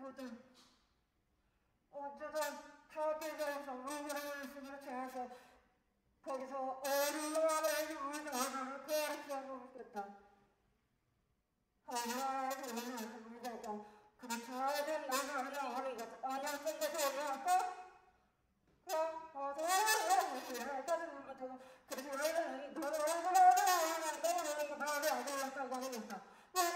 친구들 어쩌다 타계자에서 의심을 채워서 거기서 얼마나 유명한 가르쳐보고 싶다. 얼마나 유명한 무대가 그 작은 나라를 안녕한 것이 올라왔고 어서 그래서 말이 안 되니까